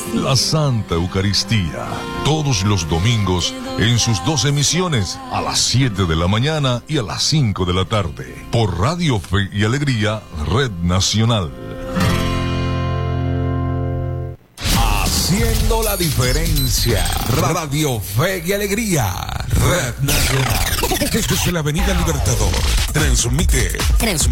la Santa Eucaristía, todos los domingos en sus 2 emisiones, a las 7 de la mañana y a las 5 de la tarde, por Radio Fe y Alegría, Red Nacional. Haciendo la diferencia, Radio Fe y Alegría, Red Nacional. Desde la Avenida Libertador, transmite